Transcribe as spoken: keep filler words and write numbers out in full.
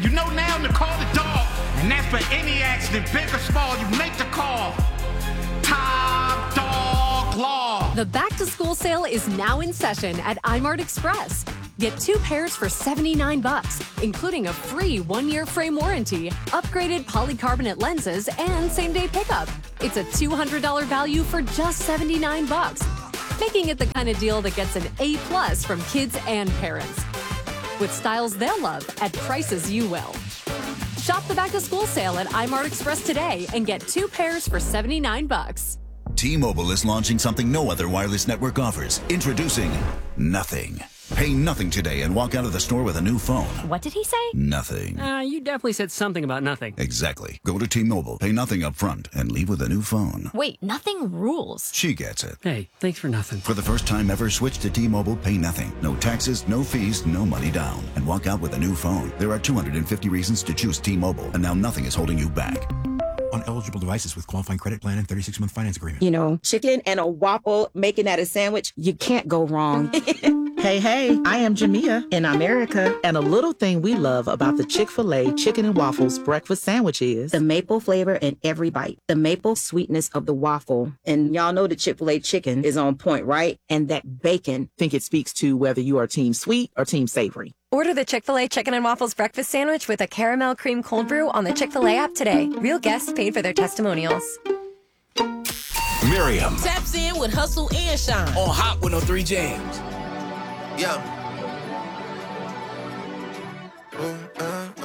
You know now to call the dog. And that's for any accident, big or small, you make the call. Top Dog Law. The back-to-school sale is now in session at iMart Express. Get two pairs for seventy-nine bucks, including a free one-year frame warranty, upgraded polycarbonate lenses, and same-day pickup. It's a two hundred dollars value for just seventy-nine bucks, making it the kind of deal that gets an A plus from kids and parents. With styles they'll love at prices you will. Shop the back-to-school sale at iMart Express today and get two pairs for seventy-nine bucks. T-Mobile is launching something no other wireless network offers. Introducing Nothing. Pay nothing today and walk out of the store with a new phone. What did he say? Nothing. Uh, you definitely said something about nothing. Exactly. Go to T-Mobile, pay nothing up front, and leave with a new phone. Wait, nothing rules. She gets it. Hey, thanks for nothing. For the first time ever, switch to T-Mobile, pay nothing. No taxes, no fees, no money down. And walk out with a new phone. There are two hundred fifty reasons to choose T-Mobile, and now nothing is holding you back. On eligible devices with qualifying credit plan and thirty-six month finance agreement. You know, chicken and a waffle, making that a sandwich, you can't go wrong. Hey, hey, I am Jamia in America, and a little thing we love about the Chick-fil-A Chicken and Waffles breakfast sandwich is the maple flavor in every bite, the maple sweetness of the waffle. And y'all know the Chick-fil-A chicken is on point, right? And that bacon. I think it speaks to whether you are team sweet or team savory. Order the Chick-fil-A Chicken and Waffles breakfast sandwich with a caramel cream cold brew on the Chick-fil-A app today. Real guests paid for their testimonials. Miriam. Taps in with Hustle and Shine on Hot one oh three Jams. Yeah. Uh, uh,